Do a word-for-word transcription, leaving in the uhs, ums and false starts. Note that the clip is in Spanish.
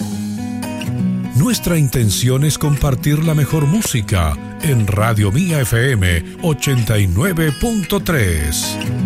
Nuestra intención es compartir la mejor música en Radio Mía F M ochenta y nueve punto tres.